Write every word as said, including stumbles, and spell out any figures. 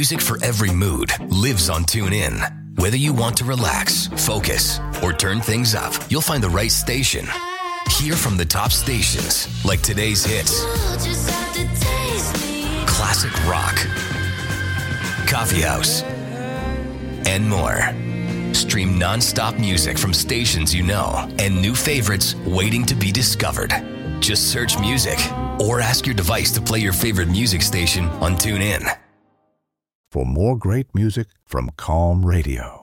Music for every mood lives on TuneIn. Whether you want to relax, focus, or turn things up, you'll find the right station. Hear from the top stations like today's hits, classic rock, coffee house, and more. Stream non-stop music from stations you know and new favorites waiting to be discovered. Just search music or ask your device to play your favorite music station on TuneIn. For more great music from Calm Radio.